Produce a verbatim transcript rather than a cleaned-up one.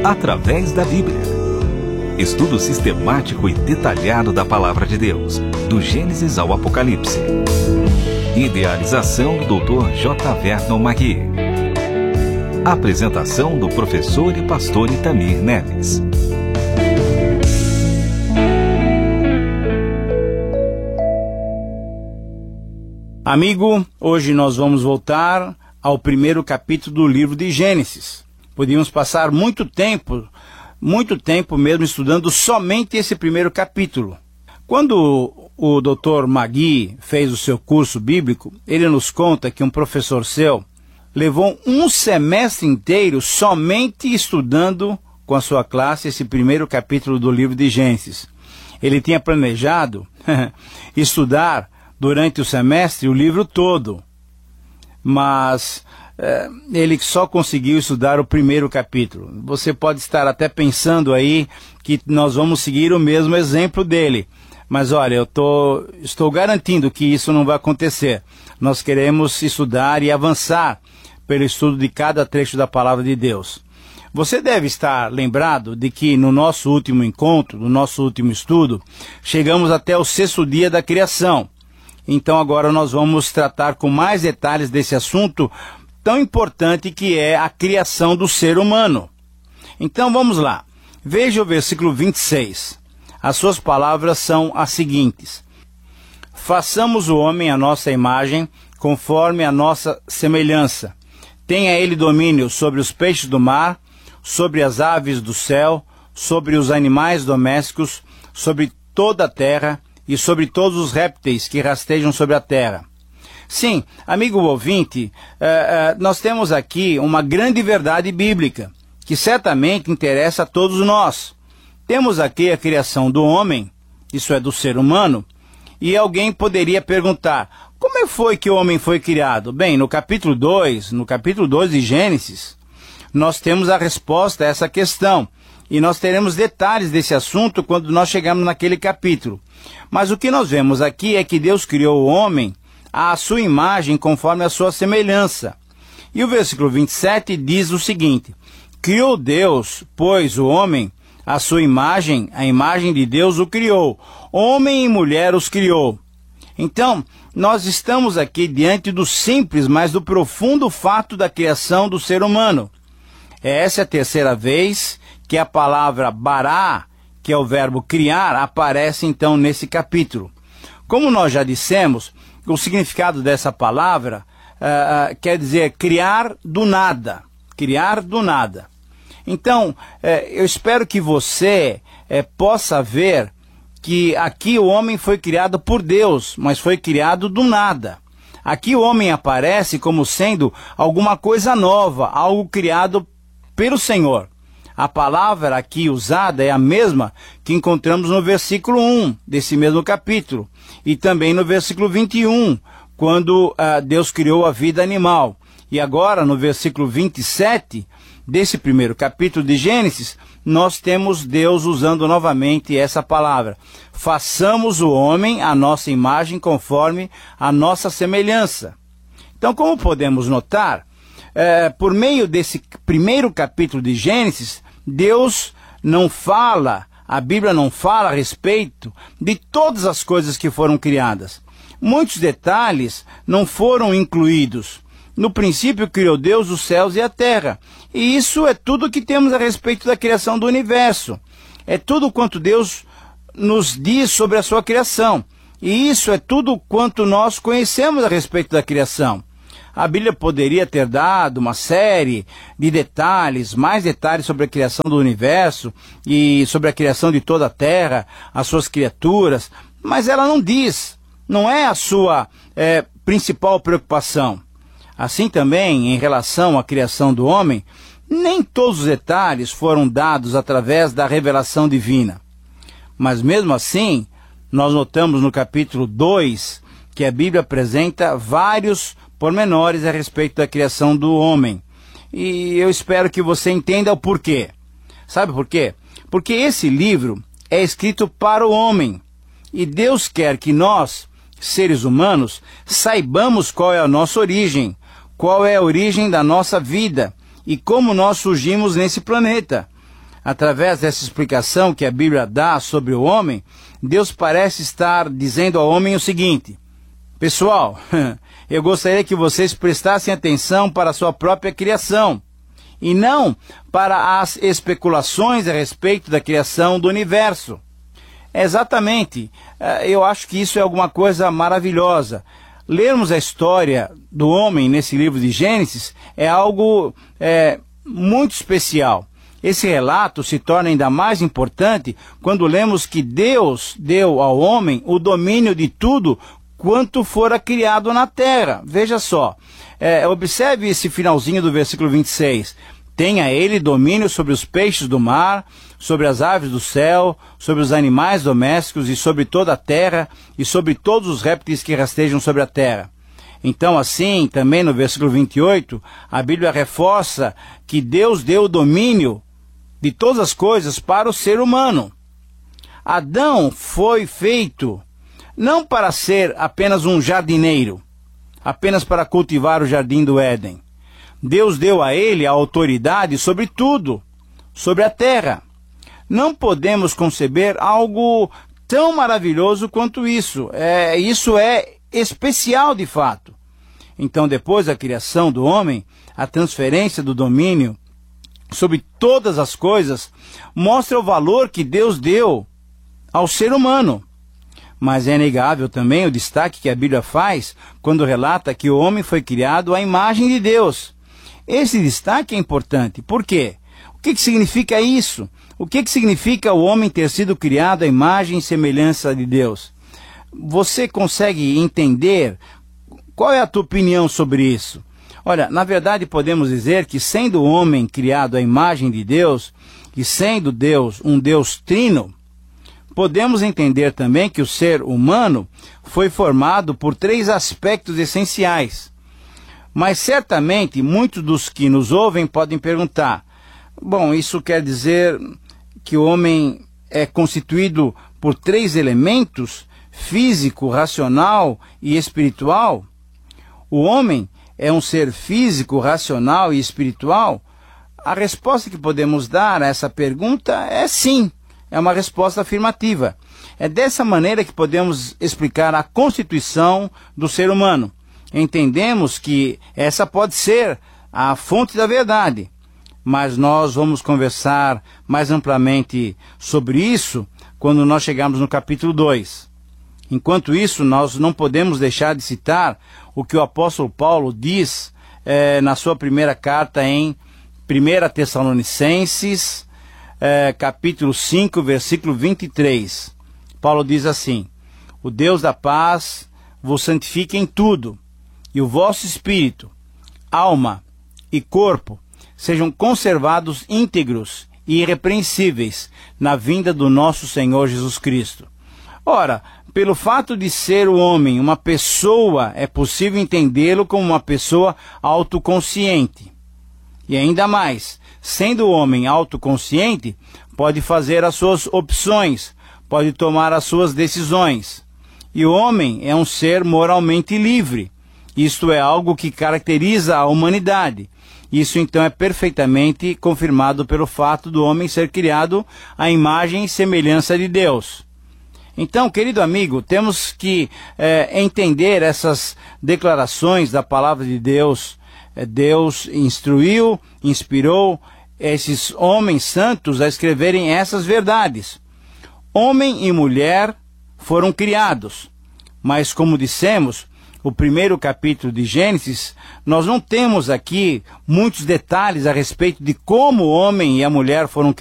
através da Bíblia. Estudo sistemático e detalhado da Palavra de Deus, do Gênesis ao Apocalipse. Idealização do doutor J. Vernon Magui. Apresentação do professor e pastor Itamir Neves. Amigo, hoje nós vamos voltar ao primeiro capítulo do livro de Gênesis. Podíamos passar muito tempo, muito tempo mesmo estudando somente esse primeiro capítulo. Quando o doutor Magui fez o seu curso bíblico, ele nos conta que um professor seu levou um semestre inteiro somente estudando com a sua classe esse primeiro capítulo do livro de Gênesis. Ele tinha planejado estudar durante o semestre o livro todo, mas é, ele só conseguiu estudar o primeiro capítulo. Você pode estar até pensando aí que nós vamos seguir o mesmo exemplo dele, mas olha, eu tô, estou garantindo que isso não vai acontecer. Nós queremos estudar e avançar pelo estudo de cada trecho da Palavra de Deus. Você deve estar lembrado de que no nosso último encontro, no nosso último estudo, chegamos até o sexto dia da criação. Então agora nós vamos tratar com mais detalhes desse assunto tão importante que é a criação do ser humano. Então vamos lá. Veja o versículo vinte e seis. As suas palavras são as seguintes: façamos o homem à nossa imagem, conforme a nossa semelhança. Tenha ele domínio sobre os peixes do mar, sobre as aves do céu, sobre os animais domésticos, sobre toda a terra, e sobre todos os répteis que rastejam sobre a terra. Sim, amigo ouvinte, uh, uh, nós temos aqui uma grande verdade bíblica, que certamente interessa a todos nós. Temos aqui a criação do homem, isso é, do ser humano, e alguém poderia perguntar, como foi que o homem foi criado? Bem, no capítulo dois, no capítulo dois de Gênesis, nós temos a resposta a essa questão. E nós teremos detalhes desse assunto quando nós chegarmos naquele capítulo. Mas o que nós vemos aqui é que Deus criou o homem à sua imagem, conforme a sua semelhança. E o versículo vinte e sete diz o seguinte: criou Deus, pois, o homem, à sua imagem, a imagem de Deus o criou. Homem e mulher os criou. Então, nós estamos aqui diante do simples, mas do profundo fato da criação do ser humano. Essa é a terceira vez que a palavra bará, que é o verbo criar, aparece então nesse capítulo. Como nós já dissemos, o significado dessa palavra uh, uh, quer dizer criar do nada. Criar do nada. Então, uh, eu espero que você uh, possa ver que aqui o homem foi criado por Deus, mas foi criado do nada. Aqui o homem aparece como sendo alguma coisa nova, algo criado pelo Senhor. A palavra aqui usada é a mesma que encontramos no versículo um desse mesmo capítulo e também no versículo vinte e um, quando uh, Deus criou a vida animal. E agora, no versículo vinte e sete desse primeiro capítulo de Gênesis, nós temos Deus usando novamente essa palavra. Façamos o homem à nossa imagem, conforme a nossa semelhança. Então, como podemos notar, uh, por meio desse primeiro capítulo de Gênesis, Deus não fala, a Bíblia não fala a respeito de todas as coisas que foram criadas. Muitos detalhes não foram incluídos. No princípio criou Deus os céus e a terra. E isso é tudo que temos a respeito da criação do universo. É tudo quanto Deus nos diz sobre a sua criação. E isso é tudo quanto nós conhecemos a respeito da criação. A Bíblia poderia ter dado uma série de detalhes, mais detalhes sobre a criação do universo e sobre a criação de toda a terra, as suas criaturas, mas ela não diz, não é a sua é, principal preocupação. Assim também, em relação à criação do homem, nem todos os detalhes foram dados através da revelação divina. Mas mesmo assim, nós notamos no capítulo dois que a Bíblia apresenta vários pormenores a respeito da criação do homem. E eu espero que você entenda o porquê. Sabe por quê? Porque esse livro é escrito para o homem. E Deus quer que nós, seres humanos, saibamos qual é a nossa origem, qual é a origem da nossa vida e como nós surgimos nesse planeta. através dessa explicação que a Bíblia dá sobre o homem, Deus parece estar dizendo ao homem o seguinte: pessoal, eu gostaria que vocês prestassem atenção para a sua própria criação, e não para as especulações a respeito da criação do universo. Exatamente, eu acho que isso é alguma coisa maravilhosa. Lermos a história do homem nesse livro de Gênesis é algo é, muito especial. Esse relato se torna ainda mais importante quando lemos que Deus deu ao homem o domínio de tudo quanto fora criado na terra. Veja só, é, observe esse finalzinho do versículo vinte e seis. Tenha ele domínio sobre os peixes do mar, sobre as aves do céu, sobre os animais domésticos e sobre toda a terra e sobre todos os répteis que rastejam sobre a terra. Então, assim, também no versículo vinte e oito, a Bíblia reforça que Deus deu o domínio de todas as coisas para o ser humano. Adão foi feito não para ser apenas um jardineiro, apenas para cultivar o jardim do Éden. Deus deu a ele a autoridade sobre tudo, sobre a terra. Não podemos conceber algo tão maravilhoso quanto isso. É, isso é especial de fato. Então, depois da criação do homem, a transferência do domínio sobre todas as coisas mostra o valor que Deus deu ao ser humano. Mas é inegável também o destaque que a Bíblia faz quando relata que o homem foi criado à imagem de Deus. Esse destaque é importante. Por quê? O que, que significa isso? O que, que significa o homem ter sido criado à imagem e semelhança de Deus? Você consegue entender? Qual é a tua opinião sobre isso? Olha, na verdade podemos dizer que sendo o homem criado à imagem de Deus, e sendo Deus um Deus trino, podemos entender também que o ser humano foi formado por três aspectos essenciais. Mas certamente muitos dos que nos ouvem podem perguntar: bom, isso quer dizer que o homem é constituído por três elementos: físico, racional e espiritual? O homem é um ser físico, racional e espiritual? A resposta que podemos dar a essa pergunta é sim, é uma resposta afirmativa. É dessa maneira que podemos explicar a constituição do ser humano. Entendemos que essa pode ser a fonte da verdade, mas nós vamos conversar mais amplamente sobre isso quando nós chegarmos no capítulo dois. Enquanto isso, nós não podemos deixar de citar o que o apóstolo Paulo diz eh, na sua primeira carta em primeira Tessalonicenses, eh, capítulo cinco, versículo vinte e três. Paulo diz assim: o Deus da paz vos santifique em tudo, e o vosso espírito, alma e corpo sejam conservados íntegros e irrepreensíveis na vinda do nosso Senhor Jesus Cristo. Ora, pelo fato de ser o homem uma pessoa, é possível entendê-lo como uma pessoa autoconsciente. E ainda mais, sendo o homem autoconsciente, pode fazer as suas opções, pode tomar as suas decisões. E o homem é um ser moralmente livre. Isto é algo que caracteriza a humanidade. Isso então é perfeitamente confirmado pelo fato do homem ser criado à imagem e semelhança de Deus. Então, querido amigo, temos que é, entender essas declarações da palavra de Deus. Deus instruiu, inspirou esses homens santos a escreverem essas verdades. Homem e mulher foram criados, mas como dissemos, o primeiro capítulo de Gênesis, nós não temos aqui muitos detalhes a respeito de como o homem e a mulher foram criados.